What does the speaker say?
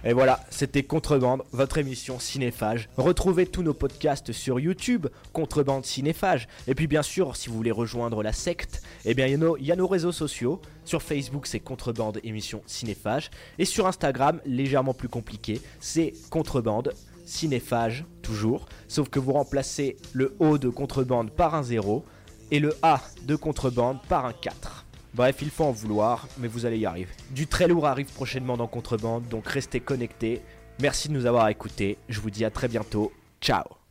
Et voilà, c'était Contrebande, votre émission cinéphage. Retrouvez tous nos podcasts sur YouTube, Contrebande cinéphage. Et puis bien sûr, si vous voulez rejoindre la secte, eh bien il y a nos réseaux sociaux. Sur Facebook, c'est Contrebande émission cinéphage. Et sur Instagram, légèrement plus compliqué, c'est Contrebande cinéphage toujours. Sauf que vous remplacez le O de Contrebande par un 0 et le A de Contrebande par un 4. Bref, il faut en vouloir, mais vous allez y arriver. Du très lourd arrive prochainement dans Contrebande, donc restez connectés. Merci de nous avoir écoutés, je vous dis à très bientôt, ciao.